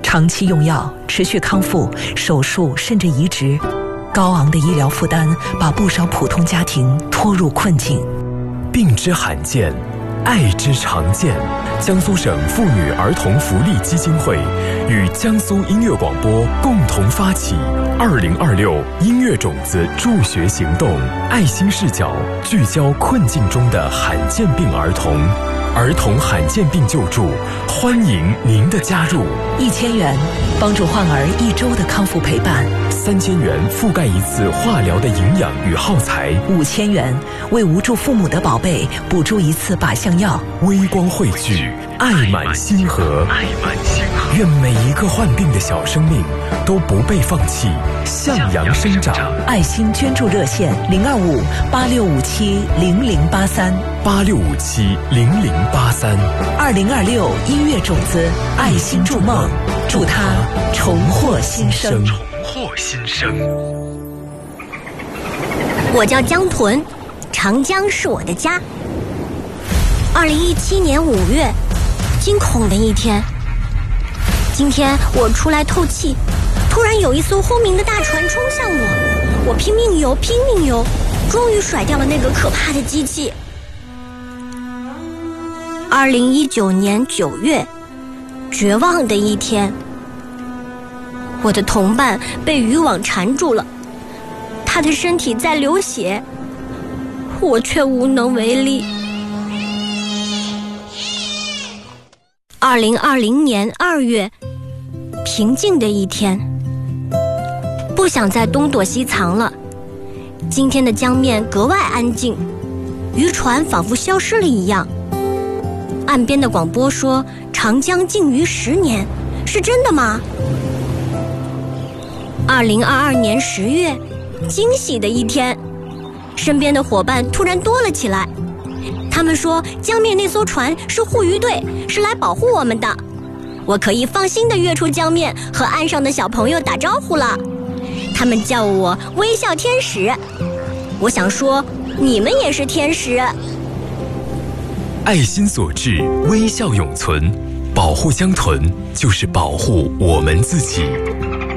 长期用药，持续康复，手术甚至移植，高昂的医疗负担把不少普通家庭拖入困境。 病之罕见，爱之常见。江苏省妇女儿童福利基金会与江苏音乐广播共同发起2026音乐种子助学行动，爱心视角聚焦困境中的罕见病儿童。儿童罕见病救助，欢迎您的加入。 1000元帮助患儿1周的康复陪伴 ，3000元覆盖1次化疗的营养与耗材 ，5000元为无助父母的宝贝补助1次靶向药。 微光汇聚，爱满星河，愿每一个患病的小生命都不被放弃，向阳生长。 爱心捐助热线025-8657-0083，8657-0083。2026音乐种子，爱心筑梦，祝他重获新生。 我叫江豚，长江是我的家。2017年5月，惊恐的一天。今天我出来透气，突然有一艘轰鸣的大船冲向我，我拼命游，终于甩掉了那个可怕的机器。2019年9月，绝望的一天。我的同伴被渔网缠住了，他的身体在流血，我却无能为力。2020年2月，平静的一天。不想再东躲西藏了。今天的江面格外安静，渔船仿佛消失了一样。岸边的广播说长江禁渔10年，是真的吗？2022年10月，惊喜的一天，身边的伙伴突然多了起来。他们说江面那艘船是护渔队，是来保护我们的。我可以放心地跃出江面，和岸上的小朋友打招呼了。他们叫我微笑天使。我想说，你们也是天使。 爱心所致，微笑永存。保护江豚，就是保护我们自己。